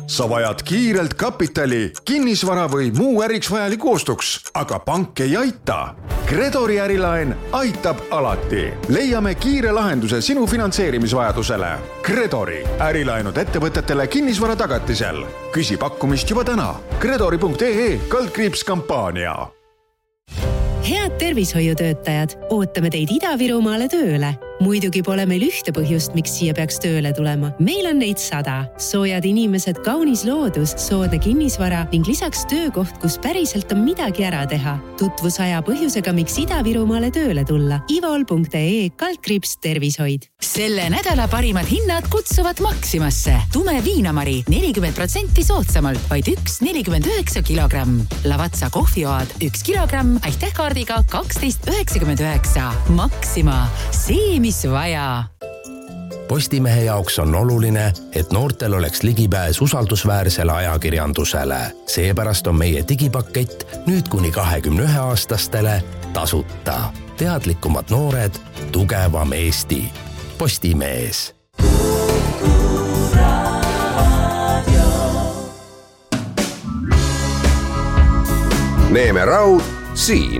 sa vajad kiirelt kapitali, kinnisvara või muu äriks vajaliku ostuks, aga pank ei aita. Credori ärilaen aitab alati. Leiame kiire lahenduse sinu finantseerimisvajadusele. Credori ärilaenud ettevõtetele kinnisvara tagatisel. Küsi pakkumist juba täna. Credori.ee/kampaania. Head tervishoiutöötajad, ootame teid Ida-Virumaale tööle. Muidugi pole meil ühte põhjust, miks siia peaks tööle tulema. Meil on neid 100. Soojad inimesed, kaunis loodus, soodne kinnisvara ning lisaks töökoht, kus päriselt on midagi ära teha. Tutvusaja põhjusega, miks Ida-Virumaale tööle tulla. ivol.ee/tervishoid. Selle nädala parimad hinnad kutsuvad Maximasse. Tume viinamari 40% soodsamalt, vaid 1,49 kilogramm. Lavatsa kohvioad 1 kilogramm, aitähkaardiga 12,99. Maxima, see mis vaja. Postimehe jaoks on oluline, et noortel oleks ligipääs usaldusväärsele ajakirjandusele. Seepärast on meie digipakett nüüd kuni 21-aastastele tasuta. Teadlikumad noored, tugevam Eesti. Postimees. Neeme Raud siin.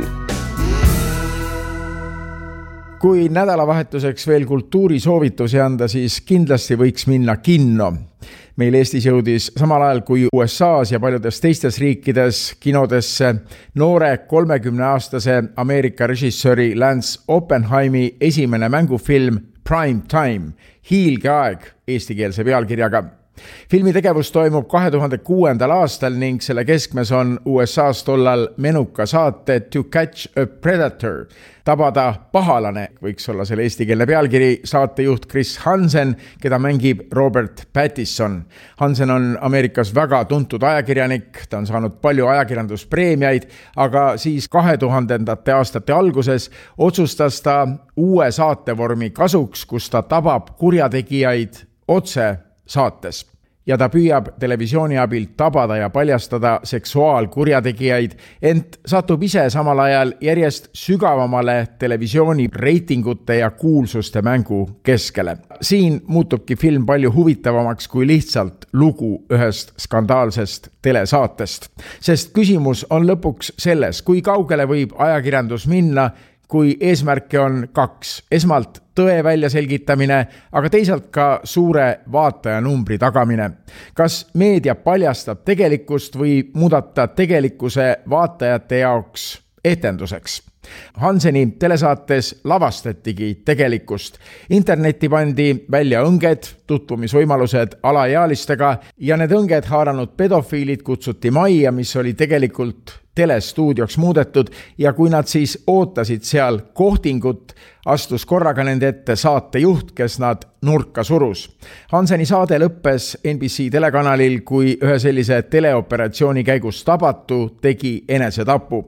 Kui nädalavahetuseks veel kultuurisoovitusi anda, siis kindlasti võiks minna kinno. Meil Eestis jõudis samal ajal kui USA's ja paljudes teistes riikides kinodesse noore 30-aastase Ameerika režissööri Lance Oppenheimi esimene mängufilm Prime Time, hiilgeaeg eestikeelse pealkirjaga. Filmi tegevus toimub 2006. aastal ning selle keskmes on USA's tollal menuka saate To Catch a Predator. Tabada pahalane võiks olla selle eestikeelne pealkiri. Saatejuht Chris Hansen, keda mängib Robert Pattinson. Hansen on Ameerikas väga tuntud ajakirjanik, ta on saanud palju ajakirjanduspreemiaid, aga siis 2000. aastate alguses otsustas ta uue saatevormi kasuks, kus ta tabab kurjategijaid otse saates ja ta püüab televisiooni abil tabada ja paljastada seksuaalkurjategijaid, ent satub ise samal ajal järjest sügavamale televisiooni reitingute ja kuulsuste mängu keskele. Siin muutubki film palju huvitavamaks kui lihtsalt lugu ühest skandaalsest telesaatest, sest küsimus on lõpuks selles, kui kaugele võib ajakirjandus minna, kui eesmärke on 2. Esmalt tõe väljaselgitamine, aga teisalt ka suure vaatajanumbri tagamine. Kas meedia paljastab tegelikkust või muudata tegelikkuse vaatajate jaoks etenduseks? Hanseni telesaates lavastatigi tegelikkust. Internetti pandi välja õnged, tutvumisvõimalused alaealistega ja need õnged haaranud pedofiilid kutsuti majja, mis oli tegelikult telestuudioks muudetud ja kui nad siis ootasid seal kohtingut, astus korraga nende ette saatejuht, kes nad nurka surus. Hanseni saade lõppes NBC telekanalil, kui ühe sellise teleoperatsiooni käigus tabatu tegi enesetapu.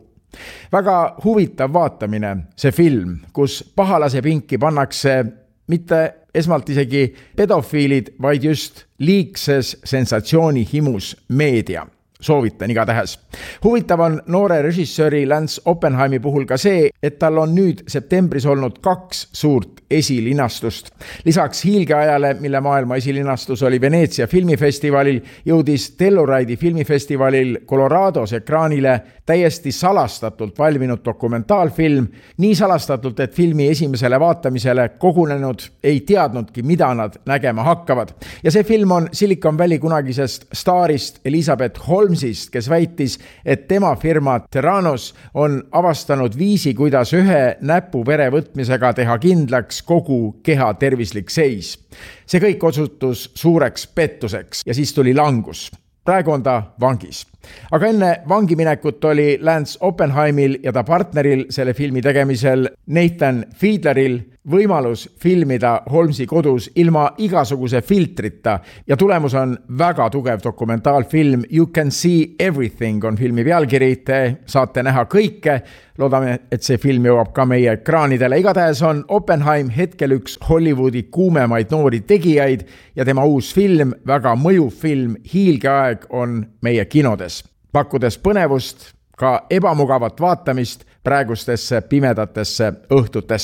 Väga huvitav vaatamine see film, kus pahalase pinki pannakse mitte esmalt isegi pedofiilid, vaid just liigses sensatsiooni himus meedia. Soovitan igatähes. Huvitav on noore režissööri Lance Oppenheimi puhul ka see, et tal on nüüd septembris olnud 2 suurt esilinastust. Lisaks hiilgeajale, mille maailma esilinastus oli Veneetsia filmifestivalil, jõudis Telluride filmifestivalil Colorados ekraanile täiesti salastatult valminud dokumentaalfilm, nii salastatult, et filmi esimesele vaatamisele kogunenud ei teadnudki, mida nad nägema hakkavad. Ja see film on Silicon Valley kunagisest staarist Elizabeth Holmesist, kes väitis, et tema firma Theranos on avastanud viisi, kuidas ühe näpu vere võtmisega teha kindlaks kogu keha tervislik seis. See kõik osutus suureks pettuseks ja siis tuli langus. Praegu on ta vangis. Aga enne vangiminekut oli Lance Oppenheimil ja ta partneril selle filmi tegemisel Nathan Fiedleril võimalus filmida Holmesi kodus ilma igasuguse filtrita ja tulemus on väga tugev dokumentaalfilm You Can See Everything on filmi pealkiri, te saate näha kõike. Loodame, et see film jõuab ka meie ekraanidele. Igatahes on Oppenheim hetkel üks Hollywoodi kuumemaid noori tegijaid ja tema uus film, väga mõjuv film Hiilgeaeg on meie kinodes, pakkudes põnevust, ka ebamugavat vaatamist praegustesse pimedatesse õhtutesse.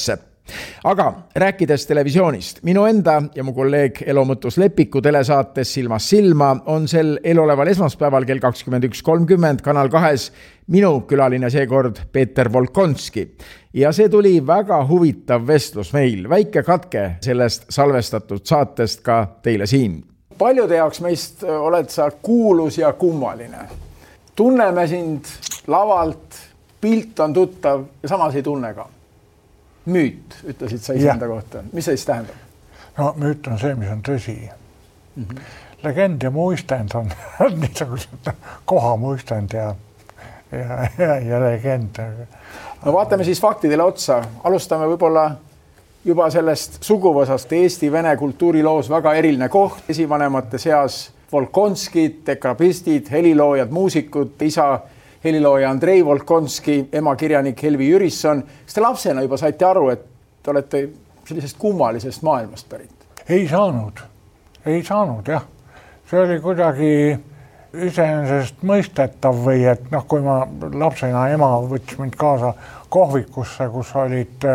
Aga rääkides televisioonist, minu enda ja mu kolleeg Elo Mõttus Lepiku telesaates Silmast silma on sel eluoleval esmaspäeval kell 21.30 Kanal 2 minu külaline seekord Peeter Volkonski. Ja see tuli väga huvitav vestlus meil, väike katke sellest salvestatud saatest ka teile siin. Paljude jaoks meist oled sa kuulus ja kummaline. Tunneme sind lavalt, pilt on tuttav ja samas ei tunne ka. Müüt, ütlesid sa iseenda kohta. Mis see siis tähendab? No müüt on see, mis on tõsi. Legend ja muistand on niisugused kohamuistand ja legend. No vaatame siis faktidele otsa. Alustame võib-olla juba sellest suguvõsast Eesti-Vene kultuuriloos väga eriline koht. Esivanemate seas Volkonskid, dekrabistid, heliloojad, muusikud, isa helilooja Andrei Volkonski, ema kirjanik Helvi Jürisson. Kas te lapsena juba saite aru, et te olete sellisest kummalisest maailmast pärit? Ei saanud, jah. See oli kuidagi iseenesest mõistetav või et kui ma lapsena ema võttis mind kaasa kohvikusse, kus olid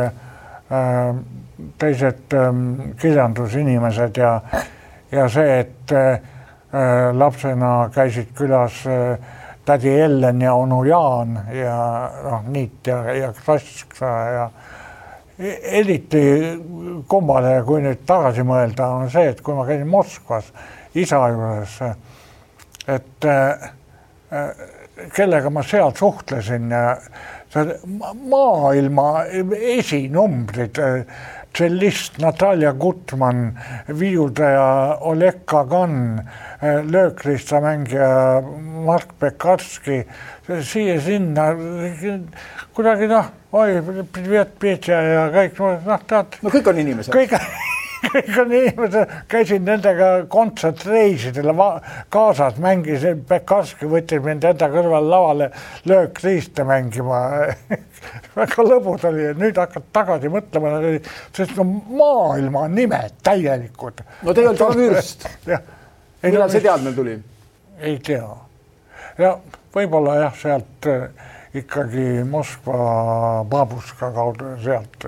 teised kirjandusinimesed ja see, et lapsena käisid külas tädi Ellen ja onu Jaan ja Niit ja Klask ja eriti kummale, kui nüüd tagasi mõelda, on see, et kui ma käisin Moskvas isa juures, et kellega ma seal suhtlesin ja maailma esinumbrid, tšellist Natalja Gutman, viiuldaja Oleg Kagan, löökristamängija Mark Pekarski, siia-sinna, kuidagi Petja ja kõik, tead. No kõik on inimesed. Kõik on inimesed, käisin nendega kontsertreisidele kaasas, mängisin, Pekarski võttis mind enda kõrval lavale löökriiste mängima. Väga lõbus oli, nüüd hakkad tagasi mõtlema, sest maailma nimed täielikud. No tegelikult on vürst. Millal see teadmine tuli? Ei tea. Ja võib-olla sealt ikkagi Moskva babuska kaudu sealt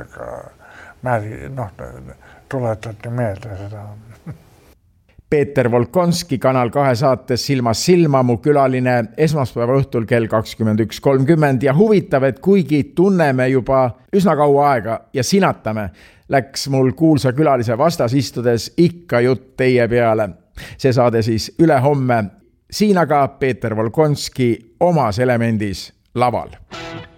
tuletati meelde seda. Peeter Volkonski Kanal 2 saates Silmast silma, mu külaline esmaspäeva õhtul kell 21.30 ja huvitav, et kuigi tunneme juba üsna kaua aega ja sinatame, läks mul kuulsa külalise vastas istudes ikka jutt teie peale. See saade siis ülehomme. Siin aga Peeter Volkonski omas elemendis laval.